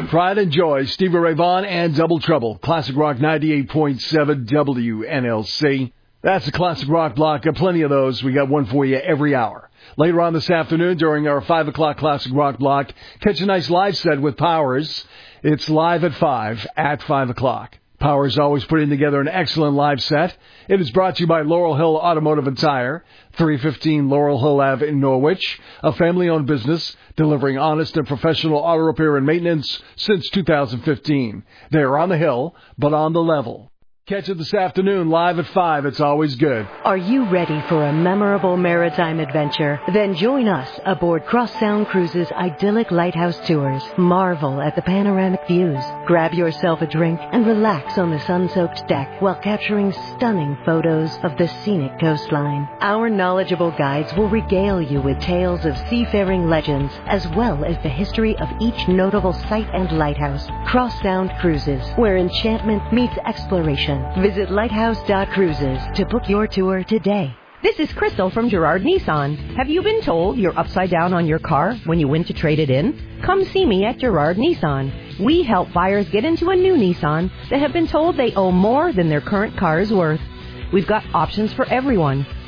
Pride and Joy, Stevie Ray Vaughan and Double Trouble. Classic Rock 98.7 WNLC. That's the Classic Rock block. Plenty of those. We got one for you every hour. Later on this afternoon, during our 5 o'clock Classic Rock block, catch a nice live set with Powers. It's live at 5 o'clock. Powers always putting together an excellent live set. It is brought to you by Laurel Hill Automotive and Tire, 315 Laurel Hill Ave in Norwich, a family-owned business delivering honest and professional auto repair and maintenance since 2015. They are on the hill, but on the level. Catch it this afternoon, live at 5. It's always good. Are you ready for a memorable maritime adventure? Then join us aboard Cross Sound Cruises' idyllic lighthouse tours. Marvel at the panoramic views. Grab yourself a drink and relax on the sun-soaked deck while capturing stunning photos of the scenic coastline. Our knowledgeable guides will regale you with tales of seafaring legends as well as the history of each notable site and lighthouse. Cross Sound Cruises, where enchantment meets exploration. Visit lighthouse.cruises to book your tour today. This is Crystal from Girard Nissan. Have you been told you're upside down on your car when you went to trade it in? Come see me at Girard Nissan. We help buyers get into a new Nissan that have been told they owe more than their current car is worth. We've got options for everyone,